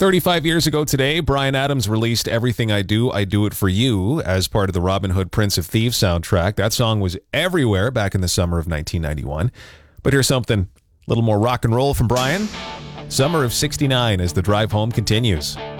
35 years ago today, Bryan Adams released Everything I Do It For You as part of the Robin Hood Prince of Thieves soundtrack. That song was everywhere back in the summer of 1991. But here's something a little more rock and roll from Bryan. Summer of '69 as the drive home continues.